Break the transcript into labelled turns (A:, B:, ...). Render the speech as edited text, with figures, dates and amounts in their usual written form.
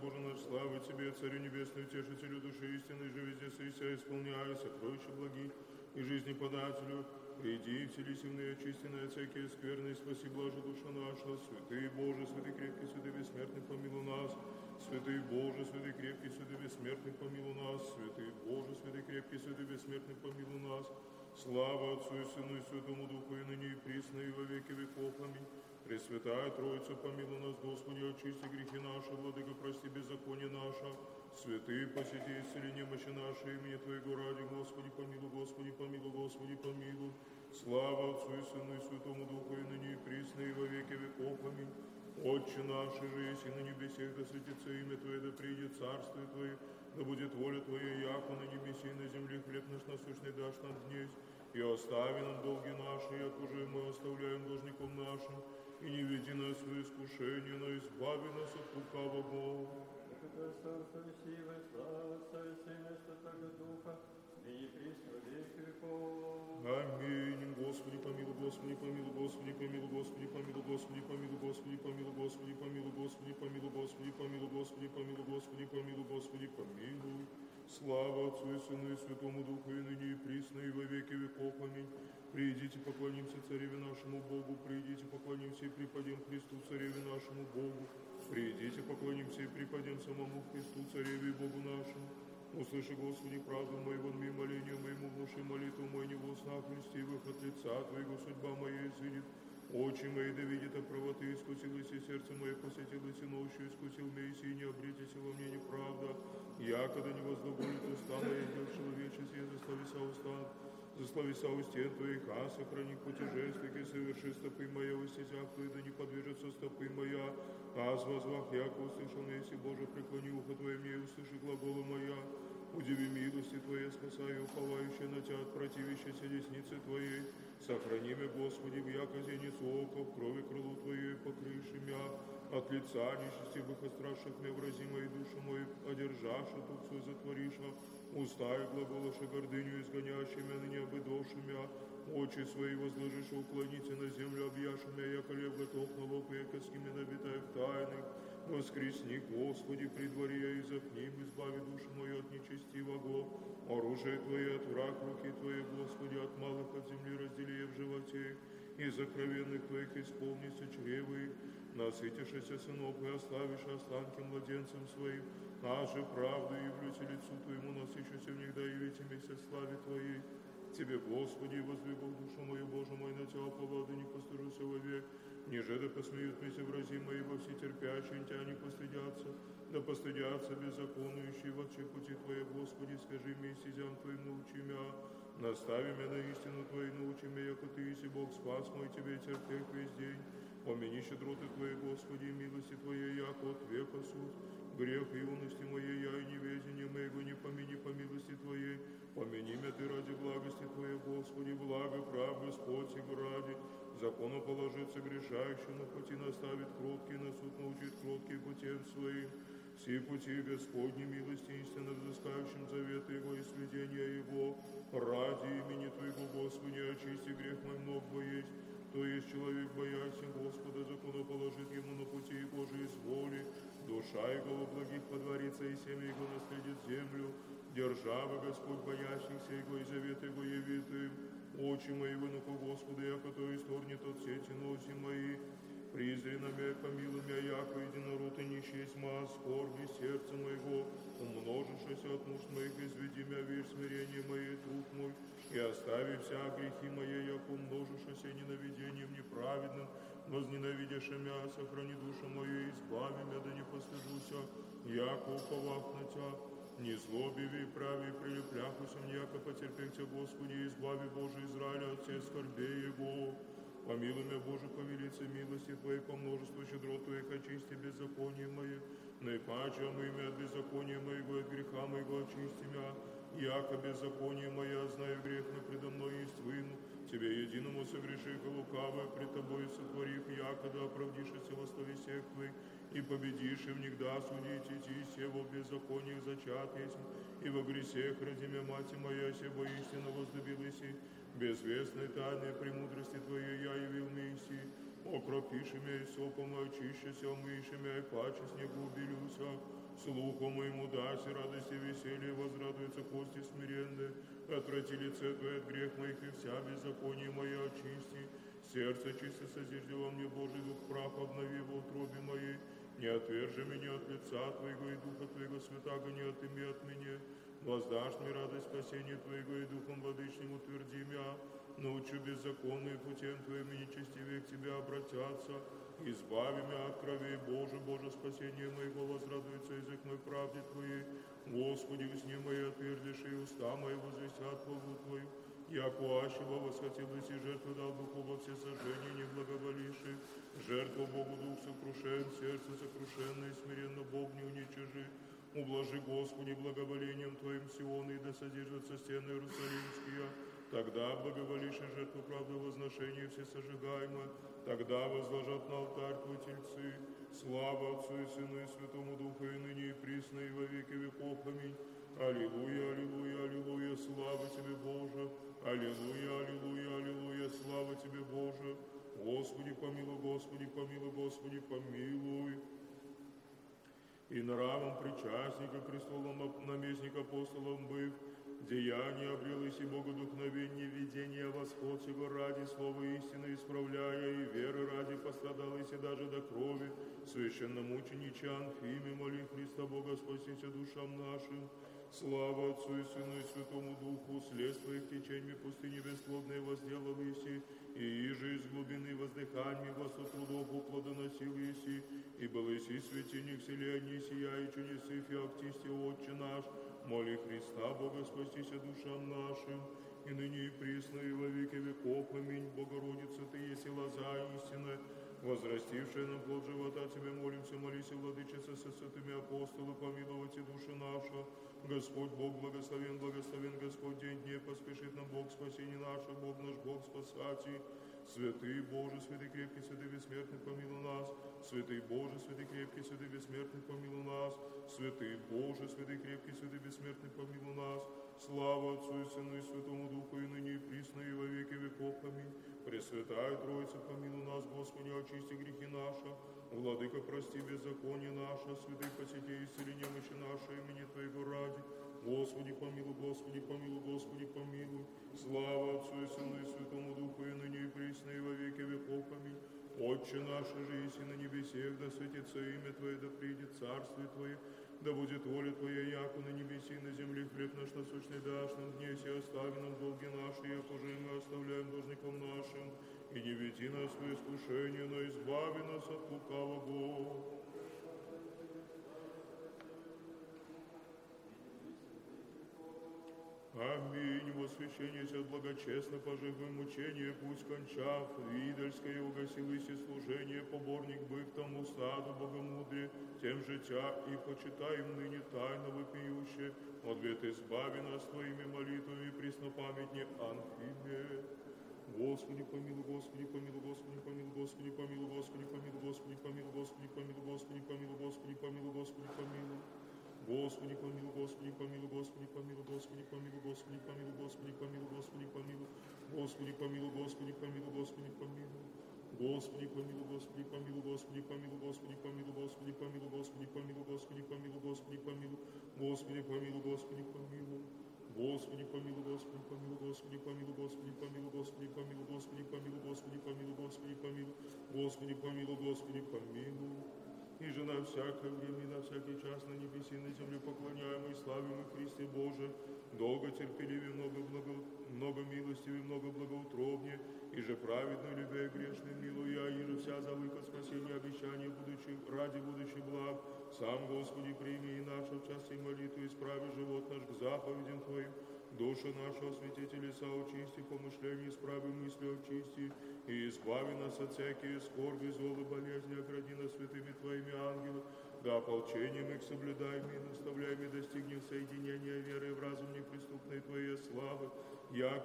A: Боже наш, слава Тебе, Царю Небесный, Утешителю души истины, же везде сися, исполняя сокровища благих и жизни подателю. Приди, вселись в ные очистенные от всякие скверны, и спаси, блажи душа наша. Святый Боже, святый крепкий, святый бессмертный, помилуй нас. Святый Боже, святый крепкий, святый бессмертный, помилуй нас. Святый Боже, святый крепкий, святый бессмертный, помилуй нас. Слава Отцу и Сыну и Святому Духу, и ныне и присно, и во веки веков. Аминь. Пресвятая Троица, помилуй нас, Господи, очисти грехи наши, Владыка, прости беззаконие наше. Святые, посети исцели немощи наши, имени Твоего ради, Господи, помилуй, Господи, помилуй, Господи, помилуй. Слава Отцу и Сыну и Святому Духу, и ныне и присно, и во веки веков. Аминь. Отче наш, же есть и на небесех, да светится имя Твое, да придет царствие Твое, да будет воля Твоя, яко на небесе и на земле. Хлеб наш насущный дашь нам днесь, и остави нам долги наши, як уже мы оставляем должником нашим, и не веди нас в искушение, но избави нас от лукавого. Аминь. Господи, помилуй, Господи, помилуй, Господи, помилуй, Господи, помилуй, Господи, помилуй, Господи, помилуй, Господи, помилуй, Господи, помилуй, Господи, помилуй, Господи, помилуй, Господи, помилуй, Господи, помилуй. Слава Отцу и Сыну и Святому Духу, и ныне и присно, и во веки веков. Аминь. Придите, поклонимся Цареве нашему Богу, придите, поклонимся и припадем Христу, Цареве нашему Богу. Придите, поклонимся и припадем самому Христу, Цареве и Богу нашему. Услыши, Господи, правду мою, вон ми моление моему, внуши молитву мою, не во снах льстивых от лица Твоего судьба моя изыдет. Очи мои да видят о правоты, искусилось и сердце мое посетилось, и ночью искусил меня, и не обретись во мне неправда. Якогда не возглаголит уста моя, дел человеческие, засловися у стен Твоих, а сохрани путешествие, соверши стопы моя, в стезях Твоих, да не подвижется стопы моя. Аз возвах, яко услышал меня, если Боже, преклони ухо Твое мне, и услыши глагола моя. Удиви милости Твоей, спасай, уповающие на Тебя от противящейся десницы Твоей. Сохрани меня, Господи, в яко зеницу ока, в крови крылу Твоей покрыши мя. От лица нечестивых и страшных мне врази моей душу мою, одержавши тут свой затвориша. Уста и глаголоши гордыню изгонящими, ныне обыдошимя. Очи свои возложишь, уклоните на землю, объяшимя, яко лев готов на лоб, яко скими набитая в тайных. Воскресни, Господи, при дворе я изопним, избави душу мою от нечестивого. Оружие Твое от враг руки Твоей, Господи, от малых от земли раздели в животе. Из окровенных Твоих исполнится чревы. Насытишься сынов и оставишь останки младенцам своим. Наше правду явлюсь лицу Твоему, насыщуся в них, да явите месяц славе Твоей. Тебе, Господи, воздвигал душу мою, Боже мой, на Тебя поводу не постыжуся вовек. Ниже да посмеют меня врази мои, во все терпящие, Тебя не постыдятся, да постыдятся беззаконующие в отче пути Твоей, Господи, скажи мне, стезям Твоим научи мя. Настави меня на истину Твою, научи меня, яко Ты, еси Бог, спас мой, Тебе терпех весь день. Помяни щедроты Твоей, Господи, и милости Твоей, яко от века суд. Грех и юности моей, я и неведение моего не помяни по милости Твоей. Помяни меня Ты ради благости Твоей, Господи, благо, прав, Господь, Его ради. Закону положится грешающий, на пути наставит кроткий, на суд научит кроткий путем своим. Все пути Господни милости истинно взыскающим завета Его и сведения Его. Ради имени Твоего, Господи, очисти грех мой много есть. То есть человек, боящий Господа, закону положит ему на пути Его же изволи. Душа Его благих подворится, и семя Его наследит землю. Держава Господь, боящихся Его, и завет Его явит им. Очи мои вынуку Господа, яко то исторнет от сети носи мои. Призри на меня, помилуй меня, яко единород и нищесть ма, скорби сердца моего, умножившись от нужд моих, изведи меня, вещь смирение мое, труд мой, и остави вся грехи мои, яко умножившись ненавидением неправедным, возненавидяше меня, сохрани душу мою, избави меня, да не постыжуся, яко уповах на Тебя. Не злобиви и прави, прилепляхуся мне, яко потерпехте, Господи, избави Боже Израиля от всех скорбей Его. Помилуй меня, Боже, по велице милости Твоей, по множеству щедрот Твоих, очисти беззаконие мое. Наипаче омыми от беззакония моего, от греха моего очисти меня. Яко беззаконие мое, знаю грех на предо мной есть выну. Тебе единому согреши, лукавое, пред Тобой сотворив, якогда оправдишься во слове всех Твоих, и победишь, и внегда судите, и сего в беззакониях зачат есть, и во гресех родимя мать моя, сего истинно возлюбилась, и безвестной тайной премудрости Твоей я явил Мессии. окропиши меня и сопом, и очищися, умыши меня и паче снегу убелюся. Слуху моему даси радости и веселье, возрадуются кости смиренные. Отврати лице Твое от грех моих, и вся беззаконие мое очисти. Сердце чисто созижди во мне, Божий дух прах обнови в утробе моей. Не отвержи меня от лица Твоего и Духа Твоего святаго не отыми от меня. Воздашь мне радость спасения Твоего и Духом владычным утверди меня. Научу беззаконные путем Твоим и нечестивее к Тебе обратятся. Избави меня от крови Боже, Боже, спасение моего, возрадуется язык мой правде Твоей. Господи, в сне мои отвердишь, и уста мои возвестят хвалу Твою. Яко ащего восхотелось и жертву дал Духу во все сожжения не благоволивши. Жертву Богу Дух сокрушен, сердце сокрушенное, смиренно Бог не уничижи. Ублажи, Господи, благоволением Твоим Сиона, и да содержатся стены Иерусалимские. Тогда благоволишь и жертву правды возношения все сожигаемое. Тогда возложат на алтарь Твой тельцы. Слава Отцу и Сыну и Святому Духу, и ныне и присно, и во веки веков. Аминь. Аллилуйя, аллилуйя, аллилуйя, слава Тебе, Боже. Аллилуйя, аллилуйя, аллилуйя, слава Тебе, Боже. Господи, помилуй, Господи, помилуй, Господи, помилуй. И нравом причастника престолом наместник апостолом быв, деяния обрелось и богодухновение, видение восход сего ради слова истины исправляя, и веры ради пострадалось и даже до крови. Священномучениче Анфиме моли Христа Бога, спасися душам нашим. Слава Отцу и Сыну и Святому Духу, следствие их теченьми пустыни бесплодные возделал Иси, и иже из глубины воздыханьми гласу трудов уплодоносил Иси, и был Иси светильник селения сия, и чудесы феоктисти Отче наш, моли Христа Бога, спастися душам нашим, и ныне и присно, и во веки веков. Аминь. Богородица, Ты еси лоза истина, возрастившая на плод живота, Тебе молимся, молись, Владычица, со святыми апостолы, помиловать и души наша. Господь Бог благословен, благословен Господь день дней, поспешит нам Бог спасение наше, Бог наш, Бог спасати. Святый Боже, святый крепкий, святый бессмертный, помилуй нас. Святый Боже, святый крепкий, святый бессмертный, помилуй нас. Святый Боже, святый крепкий, святый бессмертный, помилуй нас. Слава Отцу и Сыну и Святому Духу, и ныне и присно, и во веки веков. Аминь. Пресвятая Троица, помилуй нас, Господи, очисти грехи наши. Владыка, прости беззаконие наше, святый посети исцели немощи наши, имени Твоего ради. Господи, помилуй, Господи, помилуй, Господи, помилуй. Слава Отцу и Сыну и Святому Духу, и ныне и присно, и во веки веков. Аминь. Отче наш, же еси на небесех, да светится имя Твое, да придет царствие Твое, да будет воля Твоя, яко на небеси и на земле. Хлеб наш насущный дашь нам днесь, и остави нам долги наши, яко же мы оставляем должникам нашим. И не веди нас в искушение, но избави нас от лукавого. Аминь. Восвящение от благочестно поживым мучение, пусть кончав, видальское угасилось и служение, поборник быв тому саду богомудрие, тем життя и почитаем ныне тайно вопиюще. Ответ избави нас Твоими молитвами, преснопамятне Анфиме. Господи, помилуй, Господи, помилуй, Господи, помилуй, Господи, помилуй, Господи, помилуй, Господи, помилуй, Господи, помилуй, Господи, помилуй, Господи, помилуй, Господи, помилуй. Господи, помилуй, Господи, помилуй, Господи, помилуй, Господи, помилуй, Господи, помилуй, Господи, помилуй, Господи, помилуй. Господи, помилуй, Господи, помилуй, Господи, помилуй. Господи, помилуй, Господи, помилуй, Господи, помилуй, Господи, помилуй, Господи, помилуй, Господи, помилуй, Господи, помилуй, Господи, помилуй. Господи, помилуй, Господи, помилуй. Господи, помилуй, Господи, помилуй, Господи, помилуй, Господи, помилуй, Господи, помилуй, Господи, помилуй, Господи, помилуй, Господи, помилуй. Господи, помилуй, Господи, помилуй. И же на всякое время, на всякий час на небеси и на земле поклоняемый, славим и Христе Боже, долго терпеливее, много милостивее, много благоутробнее, и же праведно любя и грешным милуя, и же вся за выход спасения обещания ради будущих благ. Сам, Господи, прими и нашу час и молитву, исправи живот наш к заповедям Твоим. Душа наша, святители, соочисти, помышления, исправи мысли очисти, и избави нас от всякие скорби, злобы, болезни, огради нас святыми Твоими ангелами, да ополчением их соблюдаем и наставляем, и достигнем соединения веры в разум неприступной Твоей славы,